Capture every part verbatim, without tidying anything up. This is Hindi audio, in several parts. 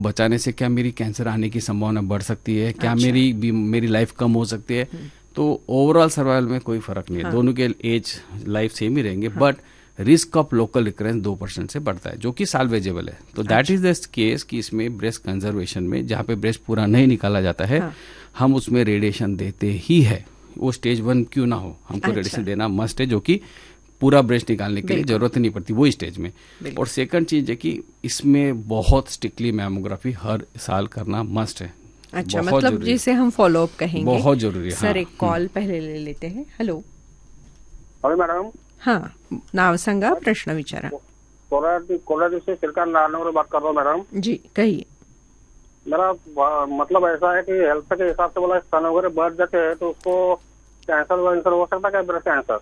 बचाने से क्या मेरी कैंसर आने की संभावना बढ़ सकती है, क्या अच्छा। मेरी भी मेरी लाइफ कम हो सकती है। तो ओवरऑल सर्वाइवल में कोई फर्क नहीं है, हाँ। दोनों के एज लाइफ सेम ही रहेंगे, हाँ। But risk of local recurrence दो परसेंट से बढ़ता है, जो कि साल्वेजेबल है। तो दैट इज द केस कि इसमें ब्रेस्ट कंजर्वेशन में जहाँ पे ब्रेस्ट पूरा नहीं निकाला जाता है, हाँ। हम उसमें रेडिएशन देते ही है। वो स्टेज वन क्यों ना हो, हमको अच्छा। रेडिएशन देना मस्ट है, जो कि पूरा ब्रेस्ट निकालने के लिए बिल्कुल। जरूरत नहीं पड़ती वो स्टेज में। बिल्कुल। और सेकंड चीज है कि इसमें बहुत स्ट्रिक्टली मैमोग्राफी हर साल करना मस्ट है। अच्छा, बहुत मतलब जरूरी है। जिसे हम फॉलो अप कहेंगे। बहुत जरूरी है। सर हाँ, एक कॉल पहले ले लेते हैं। हॅलो हॅलो मॅडम, हाँ, नाव सांगा, प्रश्न विचारा। कोलार कोलार से सरकार नारायण बात कर रहा हूँ मैडम जी कहिए। मेरा आ, मतलब ऐसा है कि हेल्थ के हिसाब से बोला स्तन वगैरह बढ़ जाते हैं तो उसको कैंसर वैंसर हो सकता है क्या? ब्रेस्ट कैंसर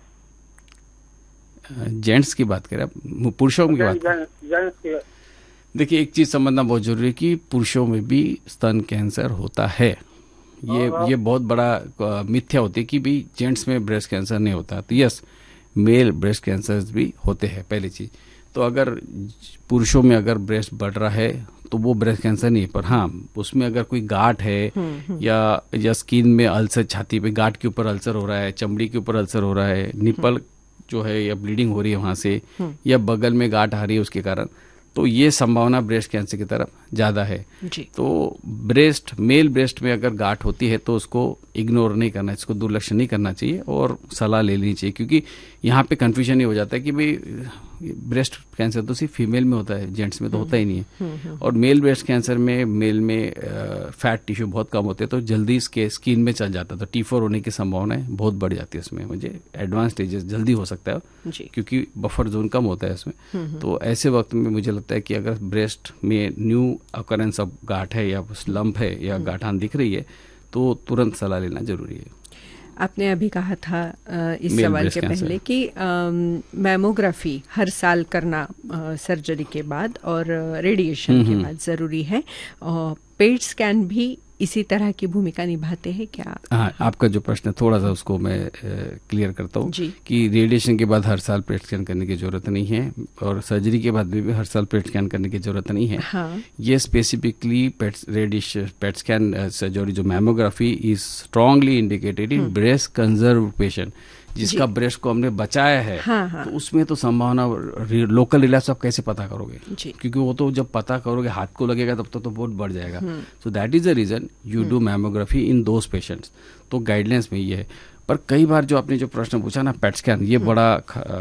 जेंट्स की बात करें आप, पुरुषों की बात करें? जेंट्स की देखिए, एक चीज समझना बहुत जरूरी है कि पुरुषों में भी स्तन कैंसर होता है। ये ये बहुत बड़ा मिथ्या होती है कि भी जेंट्स में ब्रेस्ट कैंसर नहीं होता। तो यस, मेल ब्रेस्ट कैंसर भी होते हैं, पहली चीज। तो अगर पुरुषों में अगर ब्रेस्ट बढ़ रहा है तो वो ब्रेस्ट कैंसर नहीं है, पर हाँ उसमें अगर कोई गांठ है या या स्किन में अल्सर, छाती पे गांठ के ऊपर अल्सर हो रहा है, चमड़ी के ऊपर अल्सर हो रहा है, निपल जो है या ब्लीडिंग हो रही है वहां से, या बगल में गांठ आ रही है उसके कारण, तो ये संभावना ब्रेस्ट कैंसर की तरफ ज्यादा है जी। तो ब्रेस्ट, मेल ब्रेस्ट में अगर गांठ होती है तो उसको इग्नोर नहीं करना, इसको दुर्लक्ष्य नहीं करना चाहिए और सलाह ले लेनी चाहिए। क्योंकि यहाँ पे कंफ्यूजन ये हो जाता है कि भाई ब्रेस्ट कैंसर तो सिर्फ फीमेल में होता है, जेंट्स में तो होता ही नहीं है। और मेल ब्रेस्ट कैंसर में मेल में फैट टिश्यू बहुत कम होते हैं तो जल्दी इसके स्किन में चल जाता है, तो टी फोर होने की संभावनाएं बहुत बढ़ जाती है उसमें, मुझे एडवांस स्टेजेस जल्दी हो सकता है जी। क्योंकि बफर जोन कम होता है इसमें। तो ऐसे वक्त में मुझे लगता है कि अगर ब्रेस्ट में न्यू अकरेंस ऑफ गांठ है या लंप है या गांठान दिख रही है तो तुरंत सलाह लेना जरूरी है। आपने अभी कहा था इस मेल सवाल ब्रेस्ट के कैंसर। पहले कि मैमोग्राफी हर साल करना सर्जरी के बाद और रेडिएशन के बाद जरूरी है। पेट स्कैन भी इसी तरह की भूमिका निभाते हैं क्या? हाँ, आपका जो प्रश्न है थोड़ा सा उसको मैं क्लियर करता हूँ कि रेडिएशन के बाद हर साल पेट स्कैन करने की जरूरत नहीं है और सर्जरी के बाद भी, भी हर साल पेट स्कैन करने की जरूरत नहीं है। हाँ। ये स्पेसिफिकली पेट रेडिएशन पेट स्कैन सर्जरी जो mammography is strongly indicated in breast conserve patient, जिसका ब्रेस्ट को हमने बचाया है। हाँ, हाँ। तो उसमें तो संभावना लोकल रिलैप्स आप कैसे पता करोगे? जी। क्योंकि वो तो जब पता करोगे हाथ को लगेगा तब तो, तो बहुत बढ़ जाएगा। So that is the reason you do mammography in those patients. तो गाइडलाइंस में ये है। पर कई बार जो आपने जो प्रश्न पूछा ना पेट स्कैन, ये बड़ा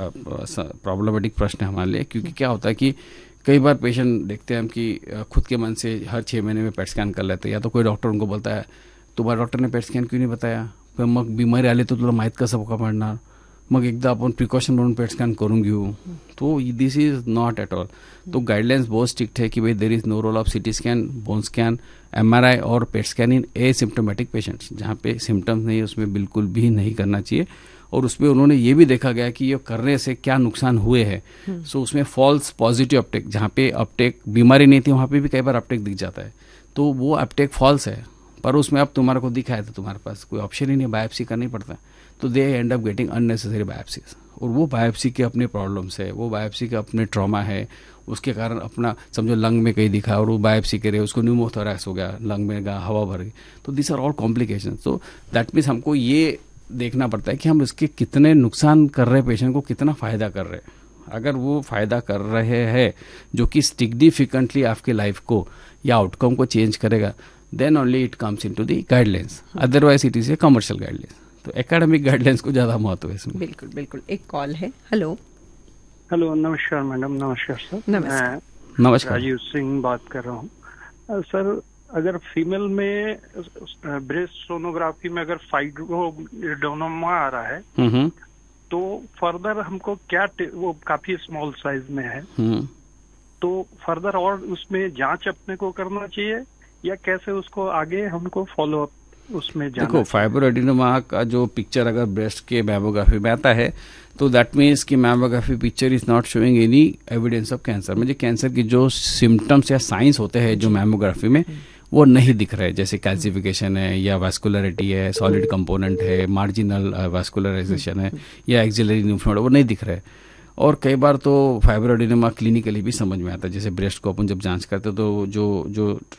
प्रॉब्लमेटिक प्रश्न है हमारे लिए, क्योंकि क्या होता है कि कई बार पेशेंट देखते हैं हम कि खुद के मन से हर छः महीने में पेट स्कॅन कर लेते, या तो कोई डॉक्टर उनको बोलता है तुम्हाला डॉक्टरने पेट स्कॅन क्यों नहीं बताया, पण मग बिमारी आली तर तुला माहीत कसं का पडणार, मग एकदा आपण प्रिकॉशन म्हणून पेट स्कॅन करून घेऊ. तो this is not at all. तो गाइडलाइंस बहुत स्ट्रिक्ट है कि भाई there is no role of CT scan, bone scan, MRI और पेट स्कैन इन एसिम्प्टोमेटिक पेशेंट्स. जहाँ पे सिम्टम्स नहीं उसमें बिल्कुल भी नहीं करना चाहिए. और उसमें उन्होंने ये भी देखा गया कि ये करने से क्या नुकसान हुए हैं. सो so, उसमें फॉल्स पॉजिटिव अपटेक, जहाँ पे अपटेक बीमारी नहीं थी वहाँ पे भी कई बार अपटेक दिख जाता है, तो वो अपटेक फॉल्स है. पर उसमें अब तुम्हारे को दिखा है तो तुम्हारे पास कोई ऑप्शन ही नहीं, बायोप्सी करना ही पड़ता है. तो दे and up getting unnecessary biopsies. और वो बायोप्सी के अपने प्रॉब्लम्स है, वो बायोप्सी के अपने ट्रॉमा है, उसके कारण अपना समझो लंग में कहीं दिखा और वो बायोप्सी करे, उसको न्यूमोथोरैक्स हो गया, लंग में गा हवा भर गई. तो दिस आर ऑल कॉम्प्लिकेशन. तो दैट मीन्स हमको ये देखना पड़ता है कि हम इसके कितने नुकसान कर रहे हैं, पेशेंट को कितना फायदा कर रहे हैं. अगर वो फायदा कर रहे हैं जो कि सिग्निफिकेंटली आपके लाइफ को या आउटकम को चेंज करेगा, then only it comes into the guidelines. Otherwise it is a commercial guidelines. तो एकेडमिक गाइडलाइंस को ज्यादा महत्व है इसमें. बिल्कुल बिल्कुल. एक कॉल है. हेलो हेलो, नमस्कार मैडम. नमस्कार सर. नमस्कार. नमस्कार. राजीव सिंह बात कर रहा हूँ सर. अगर फीमेल में ब्रेस्ट सोनोग्राफी में अगर फाइब्रोएडेनोमा आ रहा है तो फर्दर हमको क्या, वो काफी स्मॉल साइज में है, तो फर्दर और उसमें जांच अपने को करना चाहिए या कैसे उसको आगे हमको फॉलो अप उसमें जाना? देखो, फाइब्रोएडेनोमा का जो पिक्चर अगर ब्रेस्ट के मैमोग्राफी में आता है तो दैट मीन्स कि mammography picture is not showing any evidence of cancer. मुझे कैंसर की जो सिम्टम्स या साइंस होते हैं जो मैमोग्राफी में वो नहीं दिख रहे, जैसे कैल्सिफिकेशन है या वैस्कुलरिटी है, सॉलिड कंपोनेंट है, मार्जिनल वैस्कुलराइजेशन है या एक्सिलरी न्यूफ नोड, वो नहीं दिख रहे. और कई बार तो फाइब्रोएडेनोमा क्लिनिकली भी समझ में आता है। जैसे ब्रेस्ट को अपन जब जांच करते हैं तो जो जो